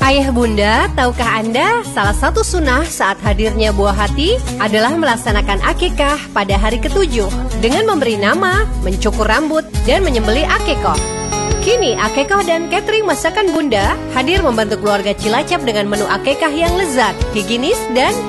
Ayah bunda, tahukah Anda salah satu sunnah saat hadirnya buah hati adalah melaksanakan akikah pada hari ke-7 dengan memberi nama, mencukur rambut, dan menyembelih akikoh. Kini akikah dan catering masakan bunda hadir membantu keluarga Cilacap dengan menu akikah yang lezat, higienis, dan